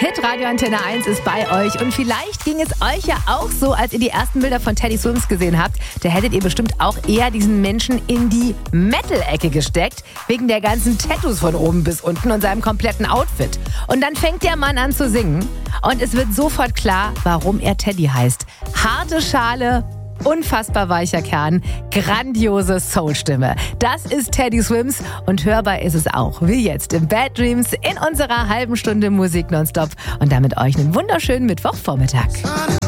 Hitradio Antenne 1 ist bei euch und vielleicht ging es euch ja auch so, als ihr die ersten Bilder von Teddy Swims gesehen habt. Da hättet ihr bestimmt auch eher diesen Menschen in die Metal-Ecke gesteckt, wegen der ganzen Tattoos von oben bis unten und seinem kompletten Outfit. Und dann fängt der Mann an zu singen und es wird sofort klar, warum er Teddy heißt. Harte Schale, unfassbar weicher Kern, grandiose Soulstimme. Das ist Teddy Swims und hörbar ist es auch, wie jetzt im Bad Dreams in unserer halben Stunde Musik nonstop und damit euch einen wunderschönen Mittwochvormittag.